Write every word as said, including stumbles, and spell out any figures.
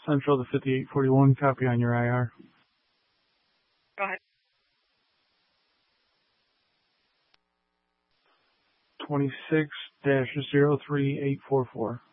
Central to fifty-eight forty-one. Copy on your I R. Go ahead. twenty-six dash zero three eight four four.